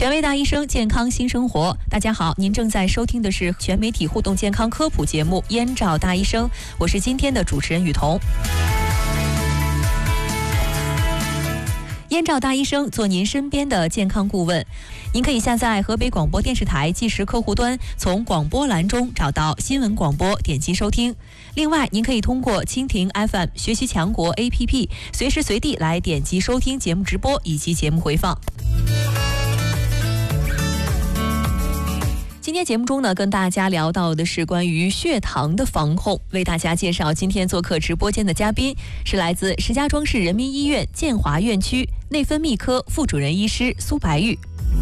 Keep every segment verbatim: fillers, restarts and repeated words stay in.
权威大医生，健康新生活。大家好，您正在收听的是全媒体互动健康科普节目《燕赵大医生》，我是今天的主持人雨桐。燕赵大医生做您身边的健康顾问，您可以下载河北广播电视台即时客户端，从广播栏中找到新闻广播，点击收听。另外，您可以通过蜻蜓 F M、学习强国 A P P， 随时随地来点击收听节目直播以及节目回放。今天节目中呢，跟大家聊到的是关于血糖的防控。为大家介绍今天做客直播间的嘉宾是来自石家庄市人民医院建华院区内分泌科副主任医师苏白玉。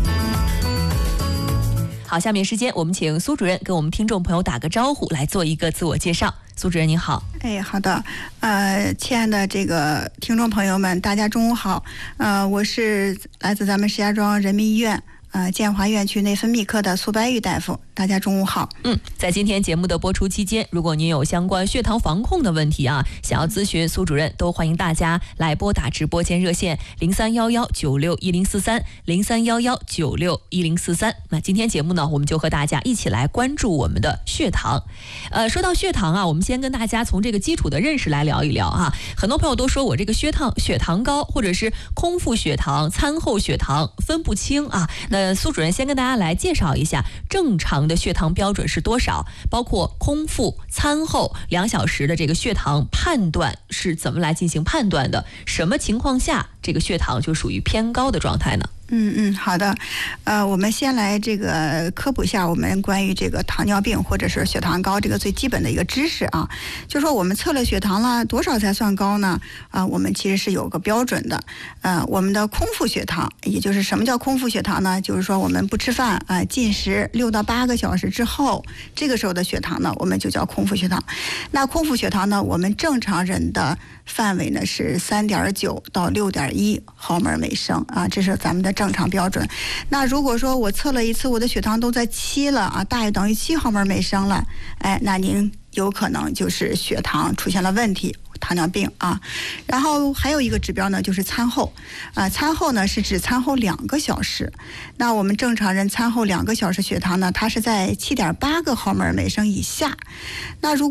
好，下面时间我们请苏主任跟我们听众朋友打个招呼，来做一个自我介绍。苏主任您好。 哎，好的，呃，亲爱的这个听众朋友们，大家中午好。呃，我是来自咱们石家庄人民医院呃建华院区内分泌科的苏白玉大夫，大家中午好。 嗯，在今天节目的播出期间，如果您有相关血糖防控的问题啊，想要咨询苏主任，都欢迎大家来拨打直播间热线零三幺幺九六一零四三零三幺幺九六一零四三。那今天节目呢，我们就和大家一起来关注我们的血糖。呃，说到血糖啊，我们先跟大家从这个基础的认识来聊一聊啊。很多朋友都说我这个血糖血糖高，或者是空腹血糖、餐后血糖分不清啊。那苏主任先跟大家来介绍一下正常的血糖标准是多少，包括空腹、餐后两小时的这个血糖判断是怎么来进行判断的？什么情况下这个血糖就属于偏高的状态呢？ 嗯嗯，好的，呃，我们先来这个科普一下我们关于这个糖尿病或者是血糖高这个最基本的一个知识啊。就说我们测了血糖了，多少才算高呢？啊、呃，我们其实是有个标准的。呃，我们的空腹血糖，也就是什么叫空腹血糖呢？就是说我们不吃饭啊、呃，进食六到八个小时之后，这个时候的血糖呢，我们就叫空腹血糖。那空腹血糖呢，我们正常人的范围呢是三点九到六点一毫摩尔每升啊，这是咱们的正常标准。那如果说我测了一次，我的血糖都在七了啊，大于等于七毫摩尔每升了，哎，那您有可能就是血糖出现了问题，糖尿病啊。然后还有一个指标呢，就是餐后啊、呃，餐后呢是指餐后两个小时。那我们正常人餐后两个小时血糖呢，它是在七点八个毫摩尔每升以下。那如果